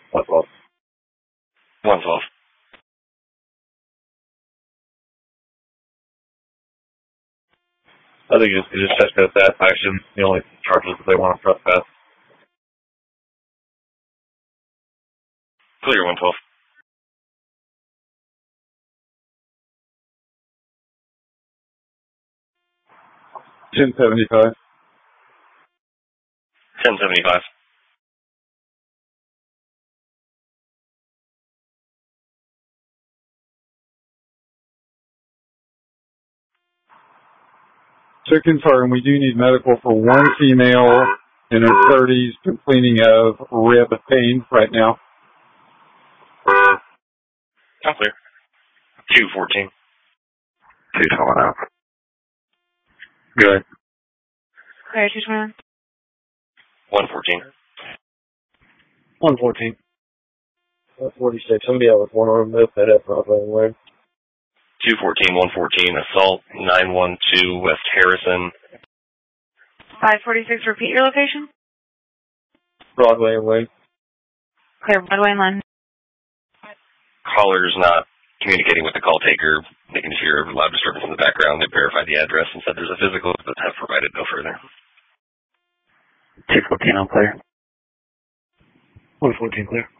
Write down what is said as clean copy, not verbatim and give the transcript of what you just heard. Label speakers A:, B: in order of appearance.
A: 112.
B: 112.
A: I think you just trespass that action. The only charges that they want to trespass.
B: Clear 112.
A: 1075.
B: 1075.
C: To confirm, we do need medical for one female in her 30s complaining of rib pain right now.
B: I'm clear. 214.
A: 220. Good.
D: Clear 221.
B: 114.
E: 114. 46. Somebody out with one arm up that up Broadway and Lane.
B: 214, 114, assault, 912 West Harrison.
D: 546, repeat your location.
E: Broadway and Lane.
D: Clear Broadway and Lane.
B: Caller's not communicating with the call taker. They can hear a loud disturbance in the background. They verified the address and said there's a physical, but have provided no further.
A: 214 on clear.
E: 114 clear.